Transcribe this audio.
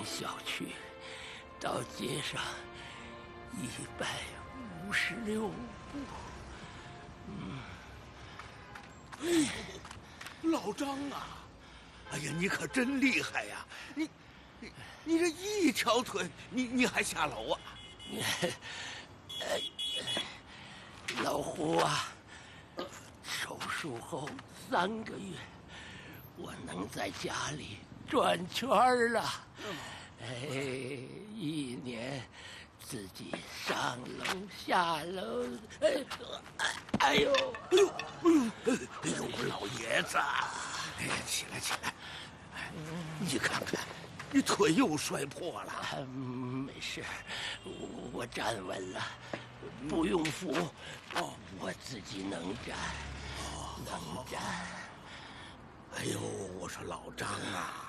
小区到街上156步。 老张啊，哎呀，你可真厉害呀！你这一条腿，你还下楼啊？ 老胡啊，手术后3个月，我能在家里转圈了。1年自己上楼下楼，哎呦， 我老爷子，哎呀，起来起来，你看看，你腿又摔破了。 没事，我站稳了，不用扶。我自己能站，能站。 哎呦，我说老张啊，